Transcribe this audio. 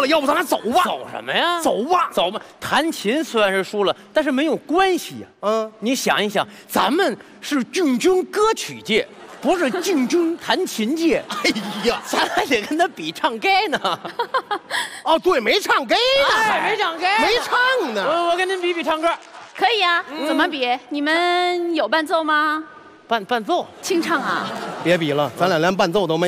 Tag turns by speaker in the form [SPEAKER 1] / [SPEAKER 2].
[SPEAKER 1] 要不咱俩走吧？
[SPEAKER 2] 走什么呀？
[SPEAKER 1] 走吧。
[SPEAKER 2] 走吧。弹琴虽然是输了，但是没有关系呀。你想一想，咱们是竞争歌曲界，不是竞争弹琴界。
[SPEAKER 1] 哎呀，
[SPEAKER 2] 咱还得跟他比唱歌呢。
[SPEAKER 1] 哦，对，没唱歌呢，
[SPEAKER 2] 还没唱歌，
[SPEAKER 1] 没唱呢。
[SPEAKER 2] 我跟您比比唱歌。
[SPEAKER 3] 可以啊，怎么比？你们有伴奏吗？
[SPEAKER 2] 伴奏，
[SPEAKER 3] 清唱啊？
[SPEAKER 1] 别比了，咱俩连伴奏都没。